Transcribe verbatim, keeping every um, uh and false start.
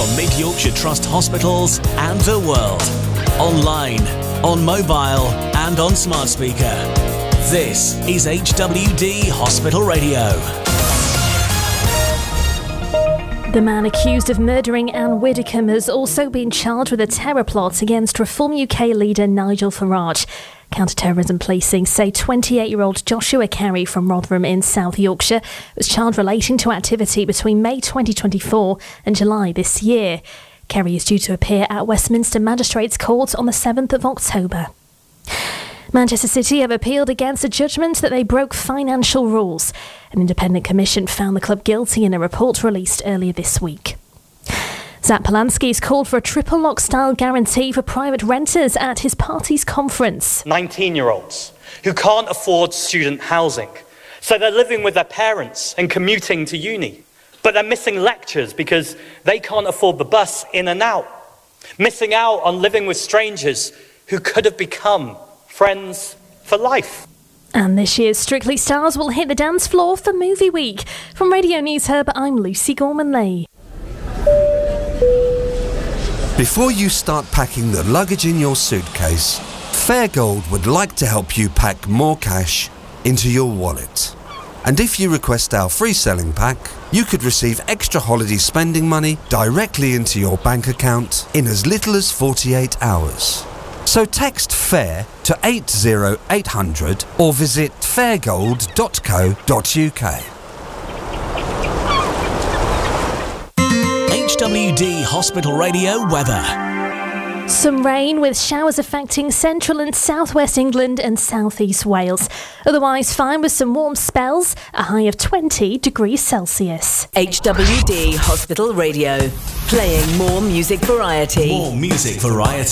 from Mid Yorkshire Trust hospitals and the world. Online, on mobile and on smart speaker. This is H W D Hospital Radio. The man accused of murdering Anne Widdecombe has also been charged with a terror plot against Reform U K leader Nigel Farage. Counter-terrorism policing say twenty-eight-year-old Joshua Carey from Rotherham in South Yorkshire was charged relating to activity between May twenty twenty-four and July this year. Carey is due to appear at Westminster Magistrates Court on the seventh of October. Manchester City have appealed against a judgment that they broke financial rules. An independent commission found the club guilty in a report released earlier this week. Zach Polanski has called for a triple lock style guarantee for private renters at his party's conference. nineteen-year-olds who can't afford student housing, so they're living with their parents and commuting to uni. But they're missing lectures because they can't afford the bus in and out. Missing out on living with strangers who could have become friends for life. And this year's Strictly Stars will hit the dance floor for Movie Week. From Radio News Hub, I'm Lucy Gorman-Lee. Before you start packing the luggage in your suitcase, Fairgold would like to help you pack more cash into your wallet. And if you request our free selling pack, you could receive extra holiday spending money directly into your bank account in as little as forty-eight hours. So text FAIR to eight zero eight hundred or visit fairgold dot co dot uk. H W D Hospital Radio weather. Some rain with showers affecting central and southwest England and southeast Wales. Otherwise fine with some warm spells, a high of twenty degrees Celsius. H W D Hospital Radio, playing more music variety. More music variety.